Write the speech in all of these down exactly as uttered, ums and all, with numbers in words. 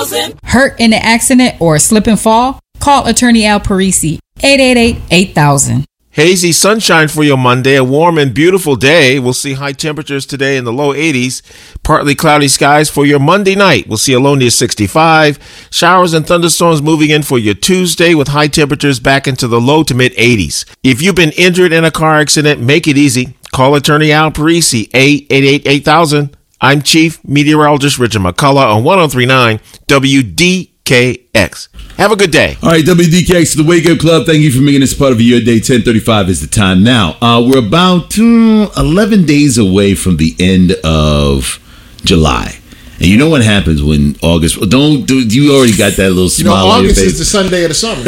thousand. Hurt in an accident or slip and fall? Call Attorney Al Parisi, eight eight eight, eight thousand. Hazy sunshine for your Monday, a warm and beautiful day. We'll see high temperatures today in the low eighties. Partly cloudy skies for your Monday night. We'll see a low near sixty-five. Showers and thunderstorms moving in for your Tuesday with high temperatures back into the low to mid eighties. If you've been injured in a car accident, make it easy. Call Attorney Al Parisi, eight eight eight, eight thousand. I'm Chief Meteorologist Richard McCullough on one oh three point nine W D K X. Have a good day. All right, W D K X, the Wake Up Club. Thank you for making this part of your day. ten thirty-five is the time now. Uh, we're about uh, eleven days away from the end of July. And you know what happens when August... Don't do... You already got that little smile you know, on your August face. is the Sunday of the summer.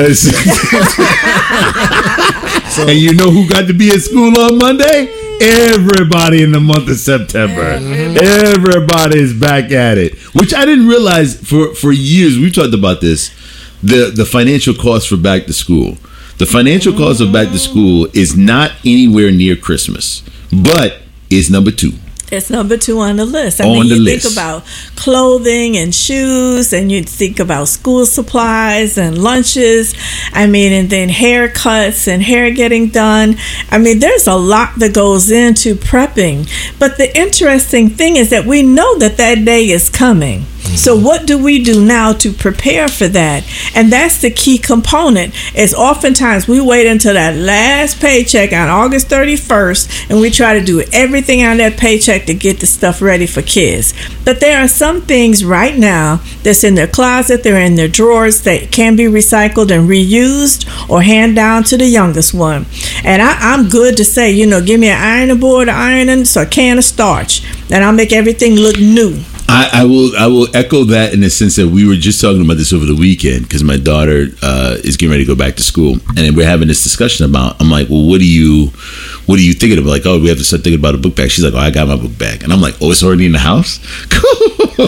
So, and you know who got to be at school on Monday? Everybody in the month of September. Mm-hmm. Everybody's back at it. Which I didn't realize for, for years. We've talked about this. The, the financial cost for back to school. The financial cost of back to school is not anywhere near Christmas. But it's number two. It's number two on the list. I on mean, the you list. think about clothing and shoes, and you think about school supplies and lunches. I mean, and then haircuts and hair getting done. I mean, there's a lot that goes into prepping. But the interesting thing is that we know that that day is coming. So what do we do now to prepare for that? And that's the key component. Is oftentimes we wait until that last paycheck on August thirty-first and we try to do everything on that paycheck to get the stuff ready for kids. But there are some things right now that's in their closet, they're in their drawers, that can be recycled and reused or hand down to the youngest one. And I, I'm good to say, you know, give me an ironing board, an ironing, so a can of starch, and I'll make everything look new. I, I will I will echo that in the sense that we were just talking about this over the weekend because my daughter uh, is getting ready to go back to school, and we're having this discussion about. I'm like, well, what do you what are you thinking of? Like, oh, we have to start thinking about a book bag. She's like, oh, I got my book bag, and I'm like, oh, it's already in the house. put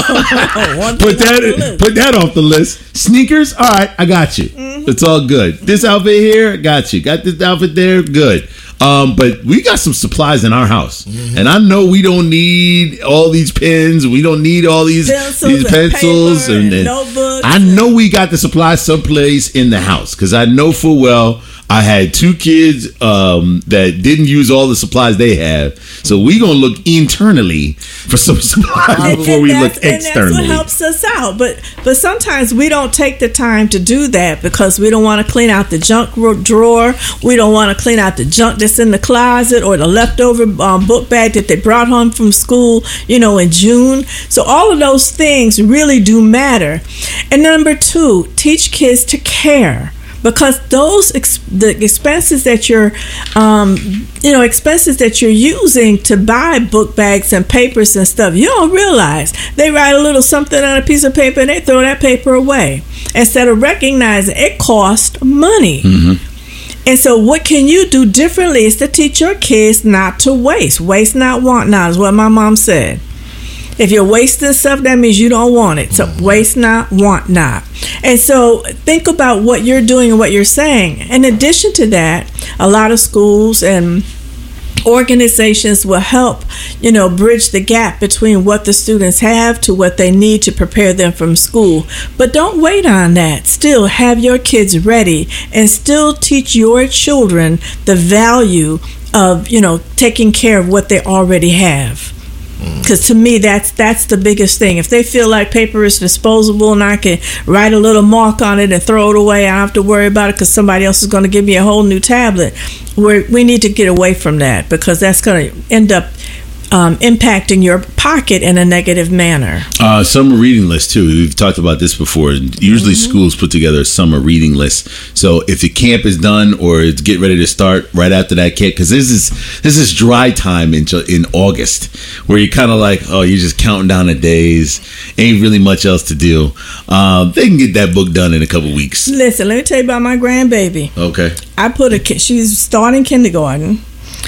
that put that off the list. Sneakers, all right, I got you. Mm-hmm. It's all good. This outfit here, got you. Got this outfit there, good. Um, but we got some supplies in our house, mm-hmm. and I know we don't need all these pens. We don't need all these pencils these pencils and, and, and, and notebooks. I know we got the supplies someplace in the house because I know full well I had two kids um, that didn't use all the supplies they have. So we gonna look internally for some supplies and, before and we look and externally. That's what helps us out. But but sometimes we don't take the time to do that because we don't want to clean out the junk drawer. We don't want to clean out the junk that's in the closet or the leftover um, book bag that they brought home from school, you know, in June. So all of those things really do matter. And number two, teach kids to care. Because those ex- the expenses that you're, um, you know, expenses that you're using to buy book bags and papers and stuff, you don't realize they write a little something on a piece of paper and they throw that paper away instead of recognizing it costs money. Mm-hmm. And so, what can you do differently is to teach your kids not to waste. Waste not, want not is what my mom said. If you're wasting stuff, that means you don't want it. So waste not, want not. And so think about what you're doing and what you're saying. In addition to that, a lot of schools and organizations will help, you know, bridge the gap between what the students have to what they need to prepare them from school. But don't wait on that. Still have your kids ready and still teach your children the value of, you know, taking care of what they already have. Because to me, that's that's the biggest thing. If they feel like paper is disposable and I can write a little mark on it and throw it away, I don't have to worry about it because somebody else is going to give me a whole new tablet. We're, we need to get away from that because that's going to end up um, impacting your pocket in a negative manner. Uh, summer reading list too. We've talked about this before. Usually mm-hmm. schools put together a summer reading list. So if the camp is done or it's get ready to start right after that camp, because this is this is dry time in in August where you're kind of like, oh, you're just counting down the days. Ain't really much else to do. Um, they can get that book done in a couple weeks. Listen, let me tell you about my grandbaby. Okay. I put a kid. She's starting kindergarten.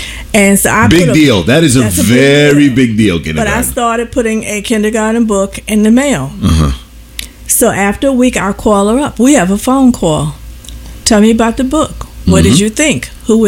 And so I big put a, deal. That is a very big deal. big deal. But I started putting a kindergarten book in the mail. Uh-huh. So after a week, I'll call her up. We have a phone call. Tell me about the book. What mm-hmm. did you think? Who